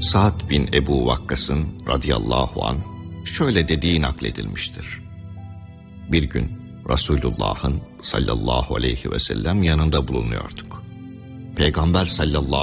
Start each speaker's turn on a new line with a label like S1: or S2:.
S1: Sa'd bin Ebu Vakkas'ın radıyallahu anh şöyle dediği nakledilmiştir. Bir gün Resulullah'ın sallallahu aleyhi ve sellem yanında bulunuyorduk. Peygamber sallallahu